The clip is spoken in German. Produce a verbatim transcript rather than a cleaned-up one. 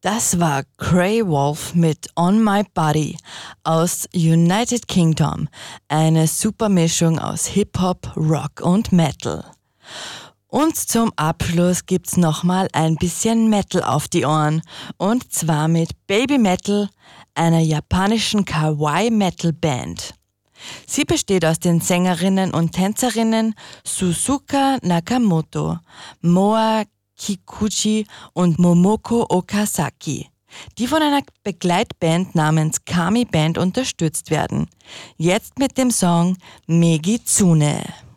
Das war Grey Wolf mit On My Body aus United Kingdom. Eine super Mischung aus Hip-Hop, Rock und Metal. Und zum Abschluss gibt's nochmal ein bisschen Metal auf die Ohren. Und zwar mit Baby Metal, einer japanischen Kawaii-Metal-Band. Sie besteht aus den Sängerinnen und Tänzerinnen Suzuka Nakamoto, Moa Kikuchi und Momoko Okazaki, die von einer Begleitband namens Kami Band unterstützt werden. Jetzt mit dem Song Megitsune.